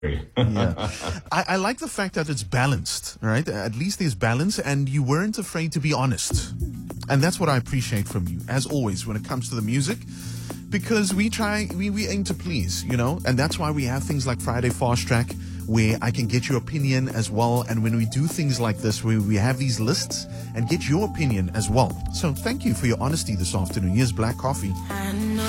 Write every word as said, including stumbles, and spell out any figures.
Yeah. I, I like the fact that it's balanced, right? At least there's balance, and you weren't afraid to be honest. And that's what I appreciate from you, as always, when it comes to the music. Because we try, we, we aim to please, you know? And that's why we have things like Friday Fast Track, where I can get your opinion as well. And when we do things like this, where we have these lists and get your opinion as well. So thank you for your honesty this afternoon. Here's Black Coffee.